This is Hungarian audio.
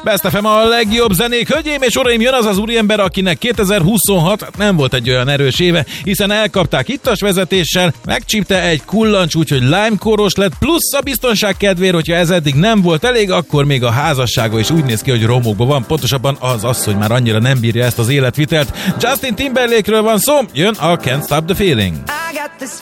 Best FM a legjobb zenék. Hölgyeim és uraim, jön az az úriember, akinek 2026 nem volt egy olyan erős éve, hiszen elkapták ittas vezetéssel, megcsípte egy kullancs, úgyhogy Lime-kóros lett, plusz a biztonság kedvéért, hogyha ez eddig nem volt elég, akkor még a házassága is úgy néz ki, hogy romokban van. Pontosabban az asszony már annyira nem bírja ezt az életvitelt. Justin Timberlake-ről van szó, jön a Can't Stop the Feeling.